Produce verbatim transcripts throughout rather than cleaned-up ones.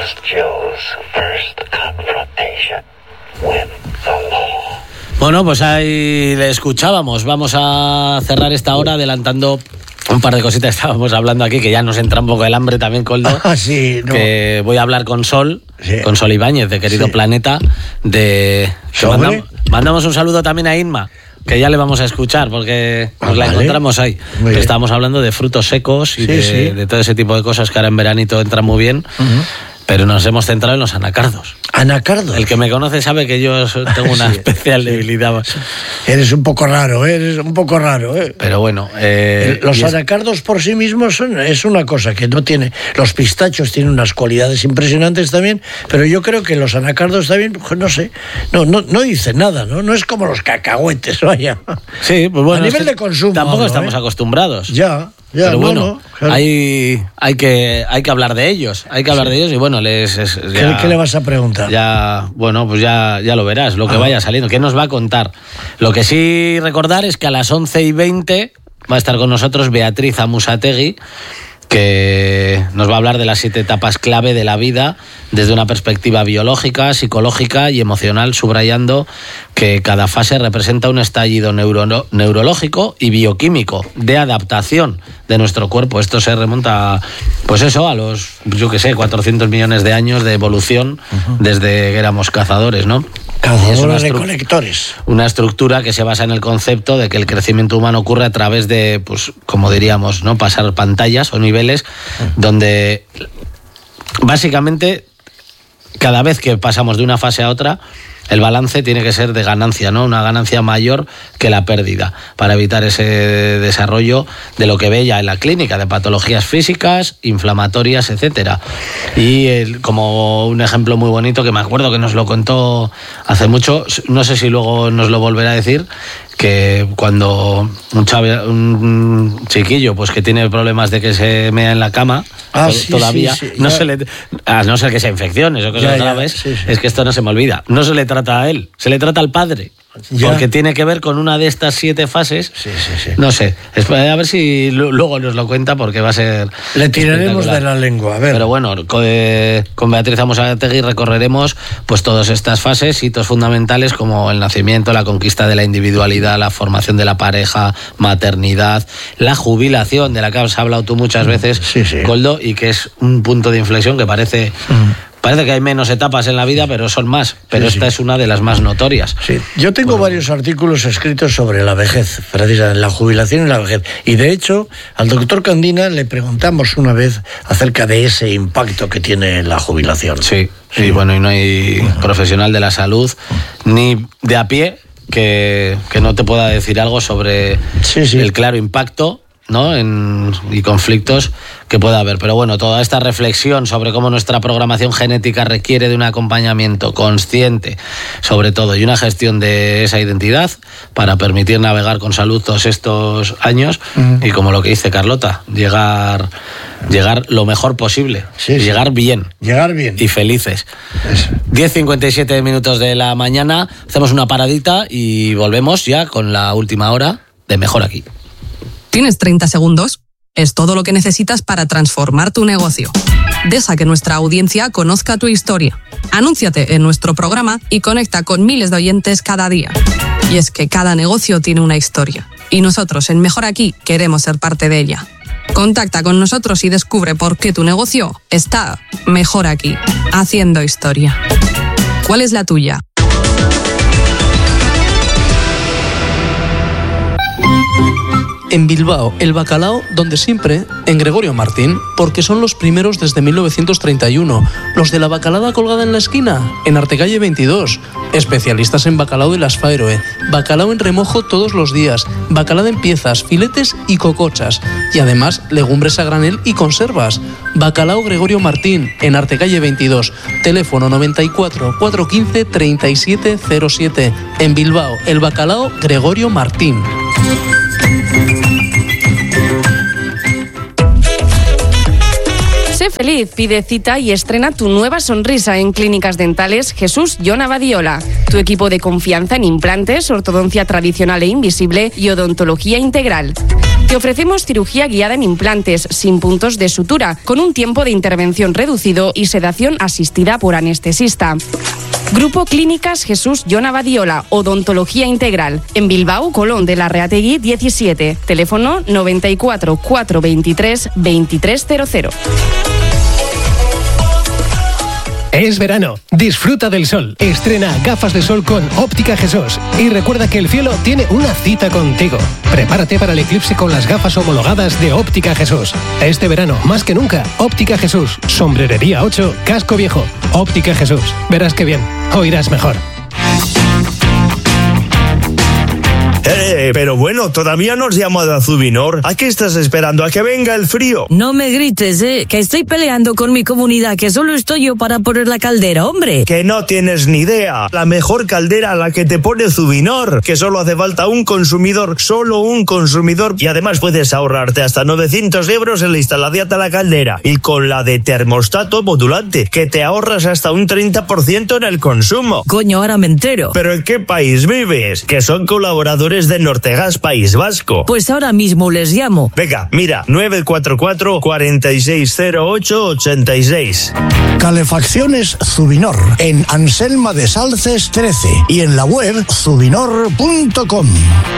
was Joe's first confrontation with the law. Bueno, pues ahí le escuchábamos. Vamos a cerrar esta hora adelantando un par de cositas. Estábamos hablando aquí, que ya nos entra un poco el hambre también, Koldo. Ah, sí, no. Que voy a hablar con Sol, sí. con Sol Ibáñez, de Querido sí. Planeta. De mandamos, mandamos un saludo también a Inma, que ya le vamos a escuchar, porque nos ah, la vale. encontramos ahí. Estábamos hablando de frutos secos y sí, de, sí. de todo ese tipo de cosas que ahora en veranito entran muy bien. Uh-huh. Pero nos hemos centrado en los anacardos. ¿Anacardos? El que me conoce sabe que yo tengo una sí, especial sí. debilidad. Eres un poco raro, ¿eh? Eres un poco raro, ¿eh? Pero bueno... Eh, los anacardos por sí mismos son, es una cosa que no tiene... Los pistachos tienen unas cualidades impresionantes también, pero yo creo que los anacardos también, pues no sé, no, no, no dicen nada, ¿no? No es como los cacahuetes, vaya. Sí, pues bueno... A nivel de consumo... Tampoco hablo, estamos ¿eh? acostumbrados. Ya... Ya, pero bueno, no, no, claro. hay, hay, que, hay que hablar de ellos, hay que hablar sí. de ellos y bueno, les, es, ya, ¿Qué, ¿qué le vas a preguntar? Ya, bueno, pues ya, ya lo verás, lo que ah. vaya saliendo, ¿qué nos va a contar? Lo que sí recordar es que a las once y veinte va a estar con nosotros Beatriz Amusategui, que nos va a hablar de las siete etapas clave de la vida desde una perspectiva biológica, psicológica y emocional, subrayando que cada fase representa un estallido neuro- neurológico y bioquímico de adaptación de nuestro cuerpo. Esto se remonta, pues eso, a los, yo qué sé, cuatrocientos millones de años de evolución uh-huh. desde que éramos cazadores, ¿no? Cazadores recolectores. Una estructura que se basa en el concepto de que el crecimiento humano ocurre a través de, pues, como diríamos, ¿no? Pasar pantallas o niveles uh-huh. donde básicamente cada vez que pasamos de una fase a otra, el balance tiene que ser de ganancia, ¿no? Una ganancia mayor que la pérdida, para evitar ese desarrollo de lo que ve ya en la clínica, de patologías físicas, inflamatorias, etcétera. Y el, como un ejemplo muy bonito que me acuerdo que nos lo contó hace mucho, no sé si luego nos lo volverá a decir, que cuando un, chave, un chiquillo pues que tiene problemas de que se mea en la cama ah, to- sí, todavía sí, sí, no ya. se le, a no ser que sea infecciones o cosas ya, graves, sí, sí. es que esto no se me olvida, no se le trata a él, se le trata al padre. Ya. Porque tiene que ver con una de estas siete fases. Sí, sí, sí. No sé, a ver si luego nos lo cuenta, porque va a ser... Le tiraremos de la lengua, a ver. Pero bueno, con Beatriz Amusategui recorreremos pues todas estas fases, hitos fundamentales como el nacimiento, la conquista de la individualidad, la formación de la pareja, maternidad, la jubilación, de la que has hablado tú muchas veces, sí, sí. Koldo, y que es un punto de inflexión que parece... Mm. Parece que hay menos etapas en la vida, pero son más. Pero sí, esta sí. es una de las más notorias. Sí. Yo tengo bueno. varios artículos escritos sobre la vejez, precisamente la jubilación y la vejez. Y de hecho, al doctor Candina le preguntamos una vez acerca de ese impacto que tiene la jubilación. Sí, sí. Y bueno, y no hay bueno. profesional de la salud, ni de a pie, que, que no te pueda decir algo sobre sí, sí. el claro impacto, ¿no? En, y conflictos que pueda haber. Pero bueno, toda esta reflexión sobre cómo nuestra programación genética requiere de un acompañamiento consciente, sobre todo, y una gestión de esa identidad para permitir navegar con salud todos estos años uh-huh. y como lo que dice Carlota, llegar, llegar lo mejor posible, sí, y sí. llegar bien. Llegar bien. Y felices. Eso. diez cincuenta y siete minutos de la mañana, hacemos una paradita y volvemos ya con la última hora de Mejor Aquí. ¿Tienes treinta segundos? Es todo lo que necesitas para transformar tu negocio. Deja que nuestra audiencia conozca tu historia. Anúnciate en nuestro programa y conecta con miles de oyentes cada día. Y es que cada negocio tiene una historia. Y nosotros en Mejor Aquí queremos ser parte de ella. Contacta con nosotros y descubre por qué tu negocio está mejor aquí, haciendo historia. ¿Cuál es la tuya? En Bilbao, el bacalao donde siempre, en Gregorio Martín, porque son los primeros desde mil novecientos treinta y uno, los de la bacalada colgada en la esquina, en Artecalle veintidós, especialistas en bacalao de las Faeroe, bacalao en remojo todos los días, bacalao en piezas, filetes y cocochas, y además legumbres a granel y conservas. Bacalao Gregorio Martín, en Artecalle veintidós, teléfono noventa y cuatro, cuatrocientos quince, treinta y siete cero siete, en Bilbao, el bacalao Gregorio Martín. Sé feliz, pide cita y estrena tu nueva sonrisa en Clínicas Dentales Jesús Jon Abadiola. Tu equipo de confianza en implantes, ortodoncia tradicional e invisible y odontología integral. Te ofrecemos cirugía guiada en implantes, sin puntos de sutura, con un tiempo de intervención reducido y sedación asistida por anestesista. Grupo Clínicas Jesús Jon Abadiola, Odontología Integral. En Bilbao, Colón de la Reategui diecisiete. Teléfono noventa y cuatro, cuatrocientos veintitrés, veintitrés cero cero. Es verano, disfruta del sol. Estrena gafas de sol con Óptica Jesús. Y recuerda que el cielo tiene una cita contigo. Prepárate para el eclipse con las gafas homologadas de Óptica Jesús. Este verano, más que nunca, Óptica Jesús. Sombrerería ocho, Casco Viejo. Óptica Jesús. Verás que bien, oirás mejor. Eh, pero bueno, todavía no has llamado a Zubinor. ¿A qué estás esperando? ¿A que venga el frío? No me grites, eh, que estoy peleando con mi comunidad, que solo estoy yo para poner la caldera, hombre. Que no tienes ni idea. La mejor caldera a la que te pone Zubinor. Que solo hace falta un consumidor, solo un consumidor. Y además puedes ahorrarte hasta novecientos euros en la instalación de la caldera. Y con la de termostato modulante, que te ahorras hasta un treinta por ciento en el consumo. Coño, ahora me entero. ¿Pero en qué país vives? Que son colaboradores de Nortegas País Vasco. Pues ahora mismo les llamo. Venga, mira, nueve cuatro cuatro, cuatro seis cero ocho, ocho seis. Calefacciones Zubinor, en Anselma de Salces trece y en la web zubinor punto com.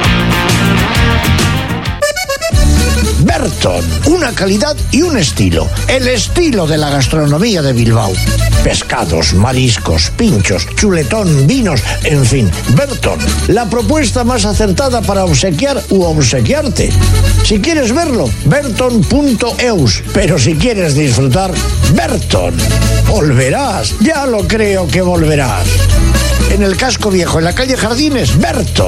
Berton, una calidad y un estilo. El estilo de la gastronomía de Bilbao. Pescados, mariscos, pinchos, chuletón, vinos, en fin. Berton, la propuesta más acertada para obsequiar u obsequiarte. Si quieres verlo, berton punto eus. Pero si quieres disfrutar, Berton. Volverás, ya lo creo que volverás. En el Casco Viejo, en la calle Jardines, Berton.